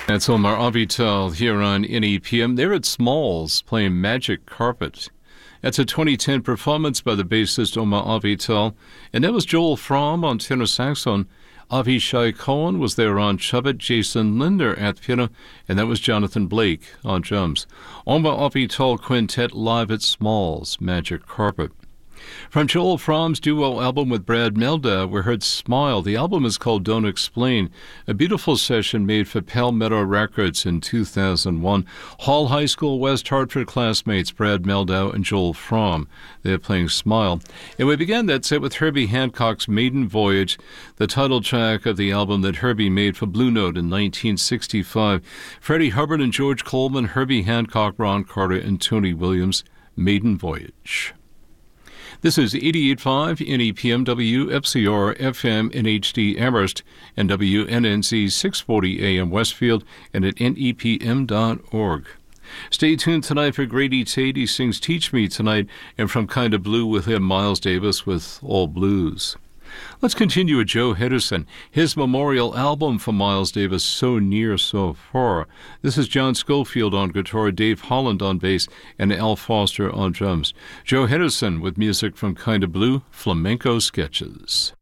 That's Omar Avital here on NEPM. They're at Smalls playing Magic Carpet. That's a 2010 performance by the bassist Omar Avital. And that was Joel Fromm on tenor saxophone. Avishai Cohen was there on trumpet, Jason Linder at piano, and that was Jonathan Blake on drums. Omar Avital Quintet live at Smalls, Magic Carpet. From Joel Fromm's duo album with Brad Mehldau, we heard Smile. The album is called Don't Explain, a beautiful session made for Palmetto Records in 2001. Hall High School West Hartford classmates Brad Mehldau and Joel Fromm. They're playing Smile. And we began that set with Herbie Hancock's Maiden Voyage, the title track of the album that Herbie made for Blue Note in 1965. Freddie Hubbard and George Coleman, Herbie Hancock, Ron Carter, and Tony Williams, Maiden Voyage. This is 88.5 NEPM WFCR FM NHD Amherst and WNNC 640 AM Westfield and at NEPM.org. Stay tuned tonight for Grady Tate. He sings Teach Me tonight, and from Kinda Blue with him, Miles Davis with All Blues. Let's continue with Joe Henderson. His memorial album for Miles Davis, So Near, So Far. This is John Schofield on guitar, Dave Holland on bass, and Al Foster on drums. Joe Henderson with music from Kinda Blue, Flamenco Sketches.